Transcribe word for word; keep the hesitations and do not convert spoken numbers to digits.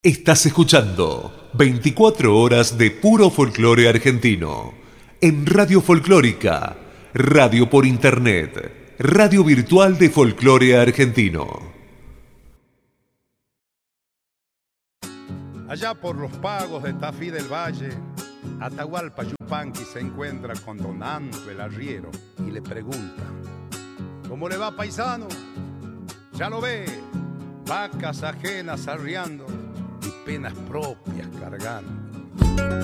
Estás escuchando veinticuatro horas de puro folclore argentino en Radio Folclórica, radio por internet, radio virtual de folclore argentino. Allá por los pagos de Tafí del Valle, Atahualpa Yupanqui se encuentra con don Anto el arriero y le pregunta: ¿cómo le va, paisano? Ya lo ve, vacas ajenas arriando y penas propias cargando.